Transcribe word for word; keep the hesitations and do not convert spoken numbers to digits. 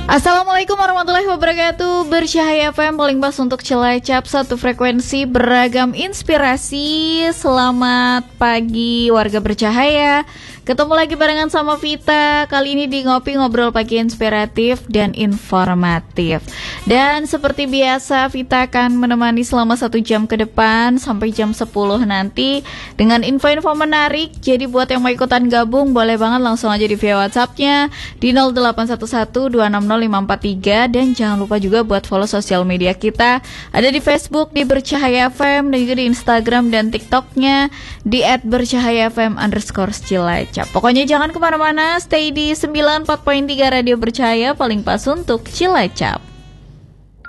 Assalamualaikum warahmatullahi wabarakatuh. Bercahaya F M paling pas untuk Cilacap, satu frekuensi beragam inspirasi. Selamat pagi warga Bercahaya. Ketemu lagi barengan sama Vita. Kali ini di Ngopi Ngobrol Pagi inspiratif dan informatif. Dan seperti biasa Vita akan menemani selama satu jam ke depan sampai jam sepuluh nanti dengan info-info menarik. Jadi buat yang mau ikutan gabung boleh banget langsung aja di via WhatsApp-nya di nol delapan satu satu dua enam nol lima empat tiga. Dan jangan lupa juga buat follow sosial media kita. Ada di Facebook di Bercahaya F M dan juga di Instagram dan TikTok-nya di et bercahaya f m underscore Cilacap. Pokoknya jangan kemana-mana, stay di sembilan puluh empat koma tiga Radio Bercahaya paling pas untuk Cilacap.